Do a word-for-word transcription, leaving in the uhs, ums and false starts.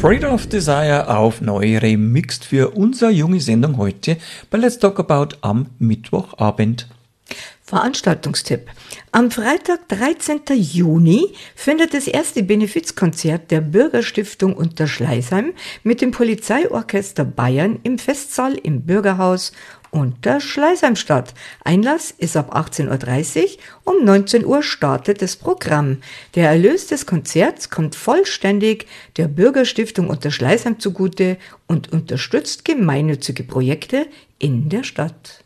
Freedom of Desire auf neu remixt für unsere junge Sendung heute bei Let's Talk About am Mittwochabend. Veranstaltungstipp. Am Freitag, dreizehnten Juni, findet das erste Benefizkonzert der Bürgerstiftung Unterschleißheim mit dem Polizeiorchester Bayern im Festsaal im Bürgerhaus Unterschleißheim statt. Einlass ist ab achtzehn Uhr dreißig, um neunzehn Uhr startet das Programm. Der Erlös des Konzerts kommt vollständig der Bürgerstiftung Unterschleißheim zugute und unterstützt gemeinnützige Projekte in der Stadt.